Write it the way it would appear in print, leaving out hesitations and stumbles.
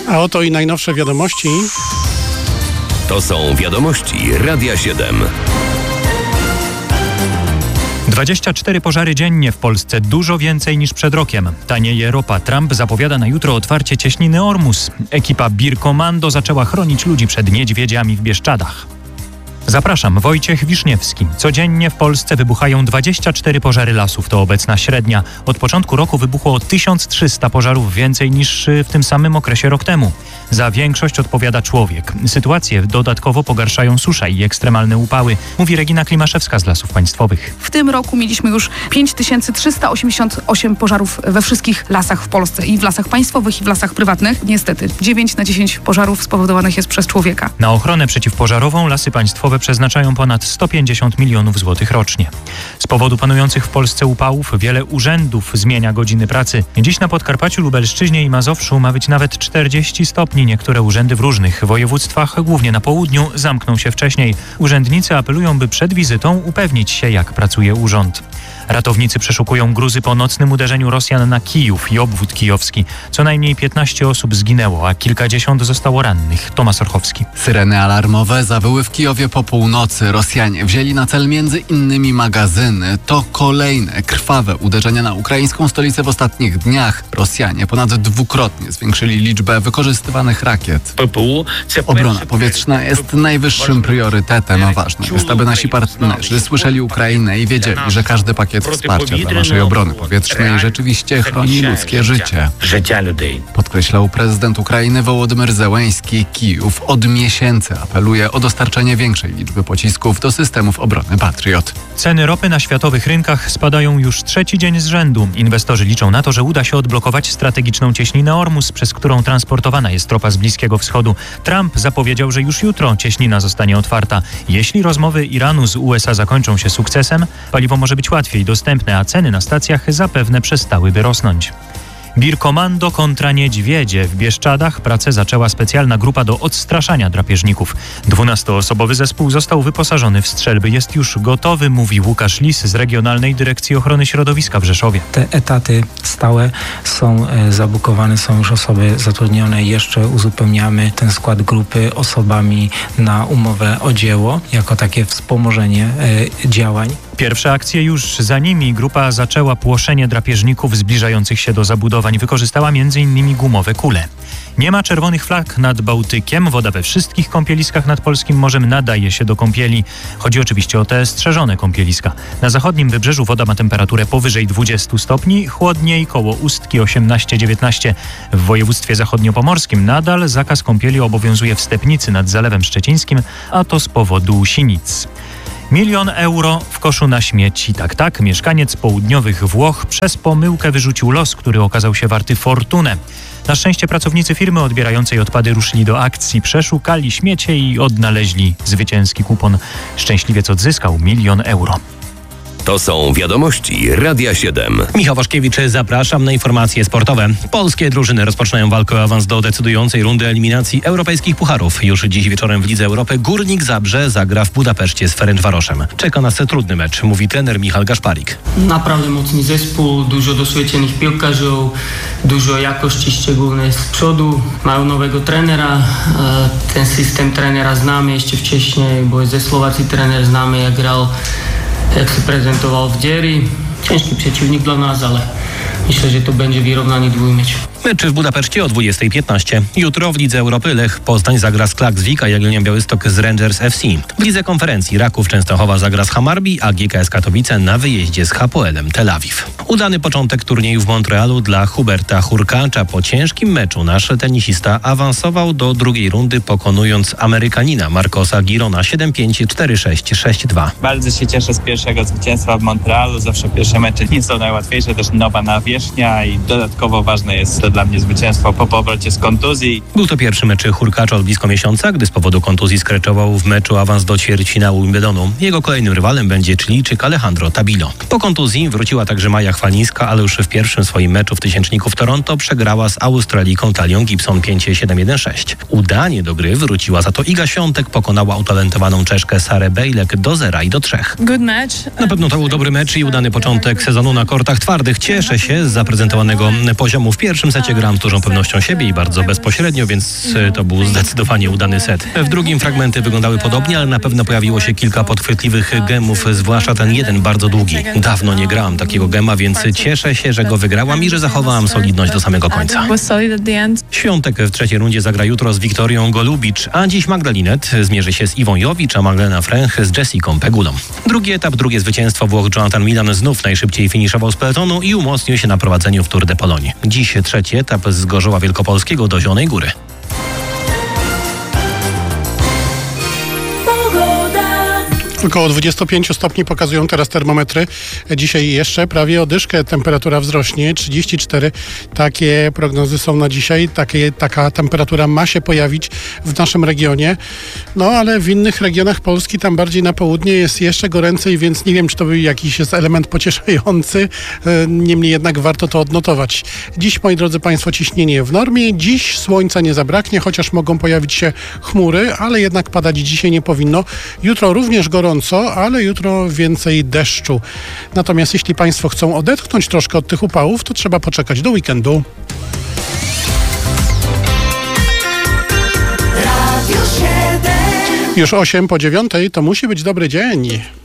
A oto i najnowsze wiadomości. To są wiadomości Radia 7. 24 pożary dziennie w Polsce, dużo więcej niż przed rokiem. Tanieje ropa. Trump zapowiada na jutro otwarcie cieśniny Ormus. Ekipa Bir-Komando zaczęła chronić ludzi przed niedźwiedziami w Bieszczadach. Zapraszam, Wojciech Wiszniewski. Codziennie w Polsce wybuchają 24 pożary lasów, to obecna średnia. Od początku roku wybuchło 1300 pożarów, więcej niż w tym samym okresie rok temu. Za większość odpowiada człowiek. Sytuację dodatkowo pogarszają susza i ekstremalne upały, mówi Regina Klimaszewska z Lasów Państwowych. W tym roku mieliśmy już 5388 pożarów we wszystkich lasach w Polsce, i w lasach państwowych, i w lasach prywatnych. Niestety 9 na 10 pożarów spowodowanych jest przez człowieka. Na ochronę przeciwpożarową Lasy Państwowe przeznaczają ponad 150 milionów złotych rocznie. Z powodu panujących w Polsce upałów wiele urzędów zmienia godziny pracy. Dziś na Podkarpaciu, Lubelszczyźnie i Mazowszu ma być nawet 40 stopni. Niektóre urzędy w różnych województwach, głównie na południu, zamkną się wcześniej. Urzędnicy apelują, by przed wizytą upewnić się, jak pracuje urząd. Ratownicy przeszukują gruzy po nocnym uderzeniu Rosjan na Kijów i obwód kijowski. Co najmniej 15 osób zginęło, a kilkadziesiąt zostało rannych. Tomasz Orchowski. Syreny alarmowe zawyły w Kijowie po północy. Rosjanie wzięli na cel m.in. magazyny. To kolejne krwawe uderzenia na ukraińską stolicę w ostatnich dniach. Rosjanie ponad dwukrotnie zwiększyli liczbę wykorzystywanych rakiet. Obrona powietrzna jest najwyższym priorytetem. Ważne jest, aby nasi partnerzy słyszeli Ukrainę i wiedzieli, że każdy pakiet wsparcia dla naszej obrony powietrznej rzeczywiście chroni ludzkie życie. Podkreślał prezydent Ukrainy Wołodymyr Zełenski. Kijów od miesięcy apeluje o dostarczenie większej liczby pocisków do systemów obrony Patriot. Ceny ropy na światowych rynkach spadają już trzeci dzień z rzędu. Inwestorzy liczą na to, że uda się odblokować strategiczną cieśninę Ormus, przez którą transportowana jest ropa z Bliskiego Wschodu. Trump zapowiedział, że już jutro cieśnina zostanie otwarta. Jeśli rozmowy Iranu z USA zakończą się sukcesem, paliwo może być łatwiej dostępne, a ceny na stacjach zapewne przestałyby rosnąć. Bir-Komando kontra niedźwiedzie. W Bieszczadach pracę zaczęła specjalna grupa do odstraszania drapieżników. 12-osobowy zespół został wyposażony w strzelby. Jest już gotowy, mówi Łukasz Lis z Regionalnej Dyrekcji Ochrony Środowiska w Rzeszowie. Te etaty stałe są zabukowane, są już osoby zatrudnione. Jeszcze uzupełniamy ten skład grupy osobami na umowę o dzieło, jako takie wspomożenie działań. Pierwsze akcje już za nimi. Grupa zaczęła płoszenie drapieżników zbliżających się do zabudowań. Wykorzystała m.in. gumowe kule. Nie ma czerwonych flag nad Bałtykiem. Woda we wszystkich kąpieliskach nad polskim morzem nadaje się do kąpieli. Chodzi oczywiście o te strzeżone kąpieliska. Na zachodnim wybrzeżu woda ma temperaturę powyżej 20 stopni, chłodniej koło Ustki 18-19. W województwie zachodniopomorskim nadal zakaz kąpieli obowiązuje w Stepnicy nad Zalewem Szczecińskim, a to z powodu sinic. 1 000 000 euro w koszu na śmieci. Tak, mieszkaniec południowych Włoch przez pomyłkę wyrzucił los, który okazał się warty fortunę. Na szczęście pracownicy firmy odbierającej odpady ruszyli do akcji, przeszukali śmiecie i odnaleźli zwycięski kupon. Szczęśliwiec odzyskał 1 000 000 euro. To są wiadomości Radia 7. Michał Waszkiewicz, zapraszam na informacje sportowe. Polskie drużyny rozpoczynają walkę o awans do decydującej rundy eliminacji europejskich pucharów. Już dziś wieczorem w Lidze Europy Górnik Zabrze zagra w Budapeszcie z Ferencvaroszem. Czeka nas trudny mecz, mówi trener Michał Gaszparik. Naprawdę mocny zespół, dużo doświadczonych piłkarzy, dużo jakości szczególnie z przodu. Mają nowego trenera, ten system trenera znamy jeszcze wcześniej, bo ze Słowacji trener znamy, jak grał, jak się prezentował w Dzieri. Ciężki przeciwnik dla nas, ale myślę, że to będzie wyrównany dwójmecz. Mecz w Budapeszcie o 20:15. Jutro w Lidze Europy Lech Poznań zagra z Klaksvik, a Jagiellonia Białystok z Rangers FC. W Lidze Konferencji Raków Częstochowa zagra z Hammarby, a GKS Katowice na wyjeździe z Hapoelem Tel Awiw. Udany początek turnieju w Montrealu dla Huberta Hurkacza. Po ciężkim meczu nasz tenisista awansował do drugiej rundy, pokonując Amerykanina Marcosa Girona 7-5, 4-6, 6-2. Bardzo się cieszę z pierwszego zwycięstwa w Montrealu. Zawsze pierwsze mecze nie są najłatwiejsze, też nowa nawierzchnia i dodatkowo ważne jest to dla mnie zwycięstwo po powrocie z kontuzji. Był to pierwszy mecz Hurkacza od blisko miesiąca, gdy z powodu kontuzji skreczował w meczu awans do ćwierćfinału Wimbledonu. Jego kolejnym rywalem będzie Chilijczyk Alejandro Tabilo. Po kontuzji wróciła także Maja Chwalińska, ale już w pierwszym swoim meczu w tysięczniku w Toronto przegrała z Australijką Talią Gibson 5-7-1-6. Udanie do gry wróciła za to Iga Świątek, pokonała utalentowaną Czeszkę Sarę Bejlek do 0 i do 3. Na pewno to był dobry mecz i udany początek sezonu na kortach twardych. Cieszę się z zaprezentowanego poziomu w pierwszym secie grałem z dużą pewnością siebie i bardzo bezpośrednio, więc to był zdecydowanie udany set. W drugim fragmenty wyglądały podobnie, ale na pewno pojawiło się kilka podchwytliwych gemów, zwłaszcza ten jeden bardzo długi. Dawno nie grałam takiego gema, więc cieszę się, że go wygrałam i że zachowałam solidność do samego końca. Świątek w trzeciej rundzie zagra jutro z Wiktorią Golubicz, a dziś Magdalinet zmierzy się z Iwą Jowicz, a Magdalena Fręch z Jessiką Pegulą. Drugi etap, drugie zwycięstwo Włoch Jonathan Milan znów najszybciej finiszował z peletonu i umocnił się na prowadzeniu w Tour de Pologne. Dziś trzeci etap z Gorzowa Wielkopolskiego do Zielonej Góry. Około 25 stopni pokazują teraz termometry. Dzisiaj jeszcze prawie o dyszkę temperatura wzrośnie. 34. Takie prognozy są na dzisiaj. Taka temperatura ma się pojawić w naszym regionie. No ale w innych regionach Polski, tam bardziej na południe jest jeszcze goręcej, więc nie wiem, czy to był jakiś jest element pocieszający. Niemniej jednak warto to odnotować. Dziś, moi drodzy Państwo, ciśnienie w normie. Dziś słońca nie zabraknie, chociaż mogą pojawić się chmury, ale jednak padać dzisiaj nie powinno. Jutro również gorąco, ale jutro więcej deszczu. Natomiast jeśli Państwo chcą odetchnąć troszkę od tych upałów, to trzeba poczekać do weekendu. Już 8 po 9 to musi być dobry dzień.